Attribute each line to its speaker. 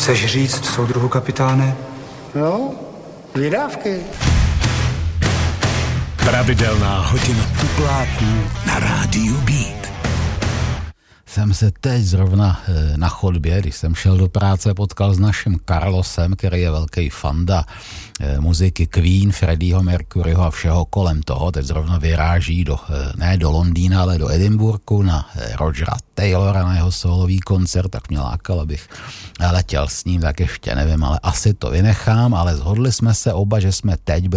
Speaker 1: Chceš říct, soudruhu kapitáne?
Speaker 2: No, vydávky.
Speaker 3: Pravidelná hodina tupláků na rádiu Beat.
Speaker 4: Jsem se teď zrovna na chodbě, když jsem šel do práce, potkal s naším Carlosem, který je velký fanda muziky Queen, Freddieho Mercuryho a všeho kolem toho. Teď zrovna vyráží ne do Londýna, ale do Edinburghu na Rogera Taylora, na jeho solový koncert, tak mě lákal, abych letěl s ním, tak ještě nevím, ale asi to vynechám, ale shodli jsme se oba, že jsme teď byli